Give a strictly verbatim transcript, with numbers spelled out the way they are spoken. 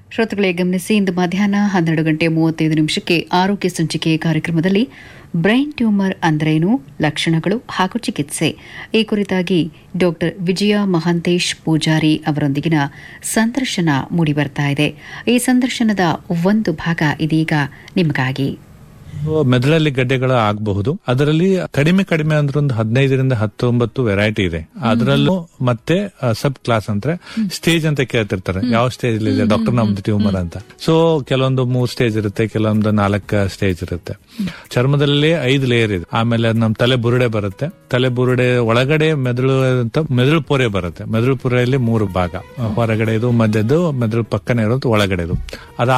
ಶ್ರೋತೃಗಳೇ ಗಮನಿಸಿ, ಇಂದು ಮಧ್ಯಾಹ್ನ ಹನ್ನೆರಡು ಗಂಟೆ ಮೂವತ್ತೈದು ನಿಮಿಷಕ್ಕೆ ಆರೋಗ್ಯ ಸಂಚಿಕೆ ಕಾರ್ಯಕ್ರಮದಲ್ಲಿ ಬ್ರೈನ್ ಟ್ಯೂಮರ್ ಅಂದ್ರೇನು, ಲಕ್ಷಣಗಳು ಹಾಗೂ ಚಿಕಿತ್ಸೆ ಈ ಕುರಿತಾಗಿ ಡಾಕ್ಟರ್ ವಿಜಯ ಮಹಾಂತೇಶ್ ಪೂಜಾರಿ ಅವರೊಂದಿಗಿನ ಸಂದರ್ಶನ ಮೂಡಿಬರ್ತಾ ಇದೆ. ಈ ಸಂದರ್ಶನದ ಒಂದು ಭಾಗ ಇದೀಗ ನಿಮಗಾಗಿ. ಮೆದುಳಲ್ಲಿ ಗಡ್ಡೆಗಳು ಆಗಬಹುದು. ಅದರಲ್ಲಿ ಕಡಿಮೆ ಕಡಿಮೆ ಅಂದ್ರೆ ಒಂದು ಹದಿನೈದರಿಂದ ಹತ್ತೊಂಬತ್ತು ವೆರೈಟಿ ಇದೆ. ಅದರಲ್ಲೂ ಮತ್ತೆ ಸಬ್ ಕ್ಲಾಸ್ ಅಂದ್ರೆ ಸ್ಟೇಜ್ ಅಂತ ಕೇಳ್ತಿರ್ತಾರೆ, ಯಾವ ಸ್ಟೇಜ್ ಇದೆ ಡಾಕ್ಟರ್ ನಮ್ದು ಟ್ಯೂಮರ್ ಅಂತ. ಸೊ ಕೆಲವೊಂದು ಮೂರ್ ಸ್ಟೇಜ್ ಇರುತ್ತೆ, ಕೆಲವೊಂದು ನಾಲ್ಕು ಸ್ಟೇಜ್ ಇರುತ್ತೆ. ಚರ್ಮದಲ್ಲಿ ಐದು ಲೇಯರ್ ಇದೆ. ಆಮೇಲೆ ನಮ್ ತಲೆ ಬುರುಡೆ ಬರುತ್ತೆ. ತಲೆ ಬುರುಡೆ ಒಳಗಡೆ ಮೆದುಳು ಅಂತ ಮೆದುಳು ಪೊರೆ ಬರುತ್ತೆ. ಮೆದುಳು ಪೊರೆಯಲ್ಲಿ ಮೂರು ಭಾಗ, ಹೊರಗಡೆ ಇದು, ಮಧ್ಯದ್ದು, ಮೆದುಳು ಪಕ್ಕನೆ ಇರೋದು ಒಳಗಡೆದು. ಅದ